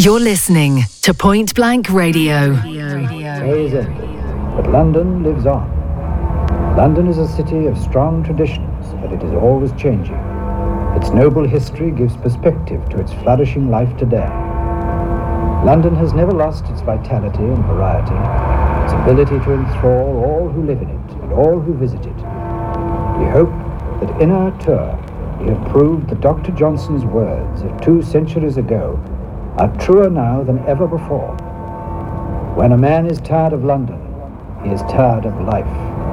You're listening to Point Blank Radio. Day is ended, but London lives on. London is a city of strong traditions, but it is always changing. Its noble history gives perspective to its flourishing life today. London has never lost its vitality and variety, its ability to enthrall all who live in it and all who visit it. We hope that in our tour we have proved that Dr. Johnson's words of 2 centuries ago are truer now than ever before. When a man is tired of London, he is tired of life.